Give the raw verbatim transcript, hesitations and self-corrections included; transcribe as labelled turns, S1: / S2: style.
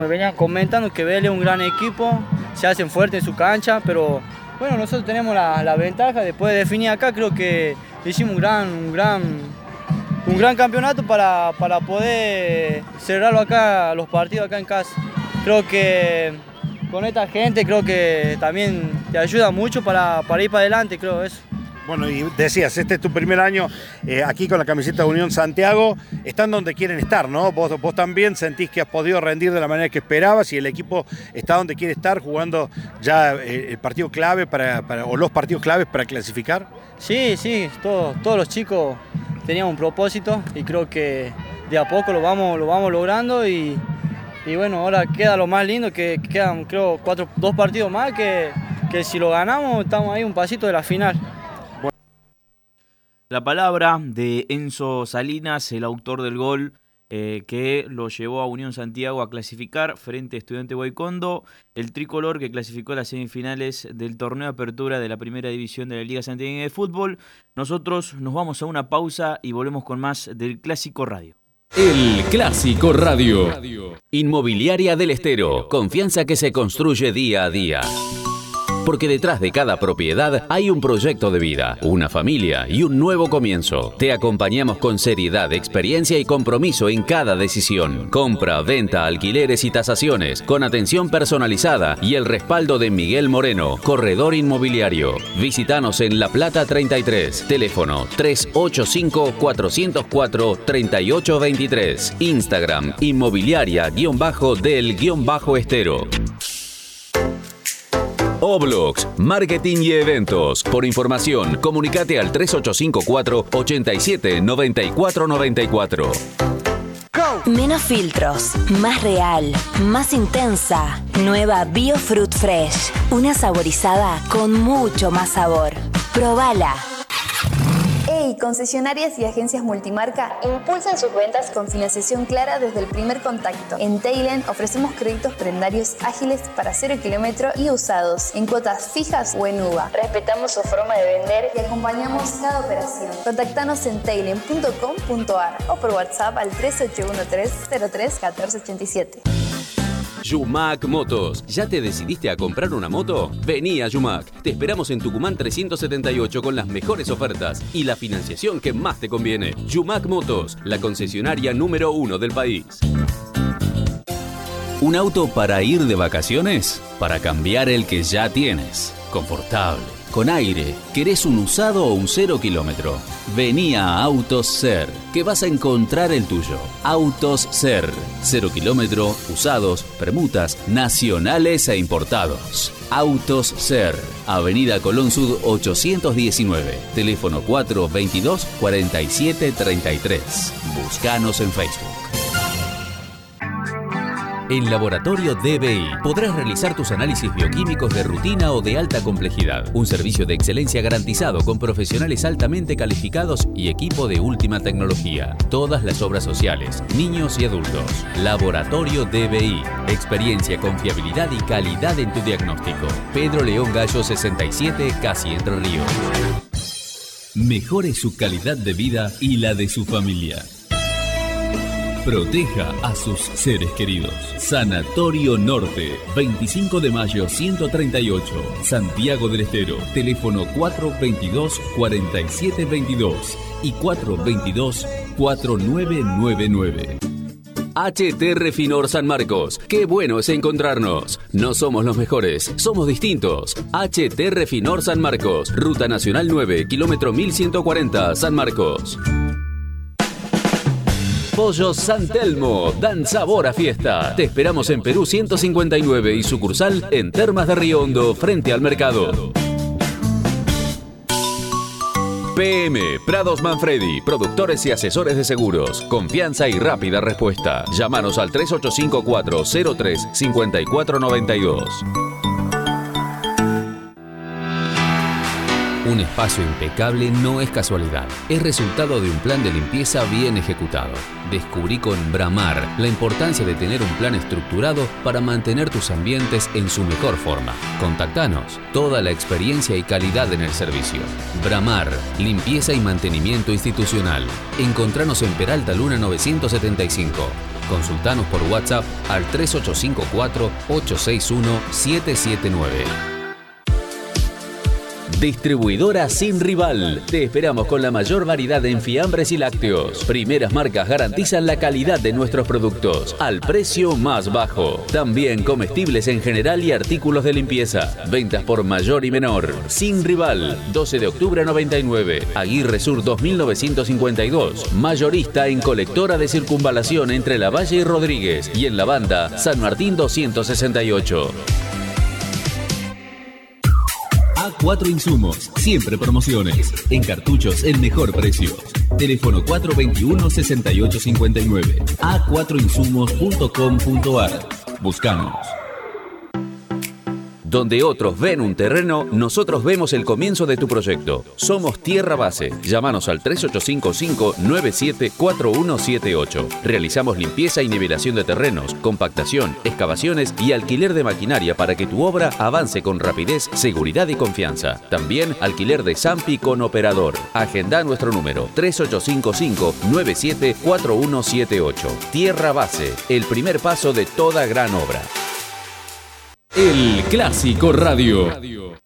S1: Me venían comentando que Vélez es un gran equipo, se hacen fuertes en su cancha, pero bueno, nosotros tenemos la, la ventaja, después de definir acá, creo que hicimos un gran, un gran, un gran campeonato para, para poder cerrarlo acá, los partidos acá en casa. Creo que con esta gente creo que también te ayuda mucho para, para ir para adelante, creo eso.
S2: Bueno, y decías, este es tu primer año eh, aquí con la camiseta de Unión Santiago, están donde quieren estar, ¿no? Vos, vos también sentís que has podido rendir de la manera que esperabas y el equipo está donde quiere estar, jugando ya eh, el partido clave para, para, o los partidos claves para clasificar.
S1: Sí, sí, todo, todos los chicos tenían un propósito y creo que de a poco lo vamos, lo vamos logrando y, y bueno, ahora queda lo más lindo, que, que quedan creo cuatro, dos partidos más que, que si lo ganamos estamos ahí un pasito de la final.
S3: La palabra de Enzo Salinas, el autor del gol eh, que lo llevó a Unión Santiago a clasificar frente a Estudiantes Guaycondo, el tricolor que clasificó a las semifinales del torneo de apertura de la primera división de la Liga Santiagueña de Fútbol. Nosotros nos vamos a una pausa y volvemos con más del Clásico Radio.
S4: El Clásico Radio. Inmobiliaria del Estero. Confianza que se construye día a día. Porque detrás de cada propiedad hay un proyecto de vida, una familia y un nuevo comienzo. Te acompañamos con seriedad, experiencia y compromiso en cada decisión. Compra, venta, alquileres y tasaciones, con atención personalizada y el respaldo de Miguel Moreno, Corredor Inmobiliario. Visítanos en La Plata treinta y tres, teléfono tres ocho cinco, cuatro cero cuatro, tres ocho dos tres, Instagram inmobiliaria-del-estero. Oblox, marketing y eventos. Por información, comunicate al tres ocho cinco cuatro, ocho siete, nueve cuatro nueve cuatro.
S5: Menos filtros, más real, más intensa. Nueva Biofruit Fresh. Una saborizada con mucho más sabor. Probala.
S6: Hey, concesionarias y agencias multimarca impulsan sus ventas con financiación clara desde el primer contacto. En Tailen ofrecemos créditos prendarios ágiles para cero kilómetro y usados, en cuotas fijas o en U V A. Respetamos su forma de vender y acompañamos cada operación. Contactanos en tailen punto com punto a r o por WhatsApp al tres ocho uno tres, cero tres, uno cuatro ocho siete.
S4: Yumac Motos. ¿Ya te decidiste a comprar una moto? Vení a Yumac. Te esperamos en Tucumán trescientos setenta y ocho con las mejores ofertas y la financiación que más te conviene. Yumac Motos, la concesionaria número uno del país. ¿Un auto para ir de vacaciones? Para cambiar el que ya tienes. Confortable, con aire. ¿Querés un usado o un cero kilómetro? Vení a Autos Ser, que vas a encontrar el tuyo. Autos Ser. Cero kilómetro, usados, permutas, nacionales e importados. Autos Ser. Avenida Colón Sud ochocientos diecinueve. Teléfono cuatro veintidós, cuarenta y siete treinta y tres. Búscanos en Facebook. En Laboratorio D B I podrás realizar tus análisis bioquímicos de rutina o de alta complejidad. Un servicio de excelencia garantizado con profesionales altamente calificados y equipo de última tecnología. Todas las obras sociales, niños y adultos. Laboratorio D B I. Experiencia, confiabilidad y calidad en tu diagnóstico. Pedro León Gallo sesenta y siete, casi Entre Ríos. Mejore su calidad de vida y la de su familia. Proteja a sus seres queridos. Sanatorio Norte, veinticinco de mayo ciento treinta y ocho, Santiago del Estero. Teléfono cuatro veintidós, cuarenta y siete veintidós y cuatro veintidós, cuarenta y nueve noventa y nueve. H T Refinor San Marcos. Qué bueno es encontrarnos. No somos los mejores, somos distintos. H T Refinor San Marcos. Ruta Nacional nueve, kilómetro mil ciento cuarenta, San Marcos. Pollos San Telmo, dan sabor a fiesta. Te esperamos en Perú ciento cincuenta y nueve y sucursal en Termas de Río Hondo, frente al mercado. P M Prados Manfredi, productores y asesores de seguros. Confianza y rápida respuesta. Llámanos al tres ocho cinco cuatro, cero tres, cinco cuatro nueve dos. Un espacio impecable no es casualidad, es resultado de un plan de limpieza bien ejecutado. Descubrí con Bramar la importancia de tener un plan estructurado para mantener tus ambientes en su mejor forma. Contactanos, toda la experiencia y calidad en el servicio. Bramar, limpieza y mantenimiento institucional. Encontranos en Peralta Luna novecientos setenta y cinco. Consultanos por WhatsApp al tres ocho cinco cuatro, ocho seis uno, siete siete nueve. Distribuidora Sin Rival. Te esperamos con la mayor variedad en fiambres y lácteos. Primeras marcas garantizan la calidad de nuestros productos al precio más bajo. También comestibles en general y artículos de limpieza. Ventas por mayor y menor. Sin Rival. doce de octubre noventa y nueve. Aguirre Sur dos mil novecientos cincuenta y dos. Mayorista en colectora de circunvalación entre La Valle y Rodríguez. Y en la banda San Martín doscientos sesenta y ocho.
S7: A cuatro Insumos, siempre promociones. En cartuchos, el mejor precio. Teléfono cuatro veintiuno, sesenta y ocho cincuenta y nueve. a cuatro insumos punto com punto ar. Buscamos.
S4: Donde otros ven un terreno, nosotros vemos el comienzo de tu proyecto. Somos Tierra Base. Llámanos al tres ocho cinco cinco, nueve siete cuatro uno siete ocho. Realizamos limpieza y nivelación de terrenos, compactación, excavaciones y alquiler de maquinaria para que tu obra avance con rapidez, seguridad y confianza. También alquiler de Zampi con operador. Agenda nuestro número tres ocho cinco cinco, nueve siete cuatro uno siete ocho. Tierra Base, el primer paso de toda gran obra.
S7: El Clásico Radio.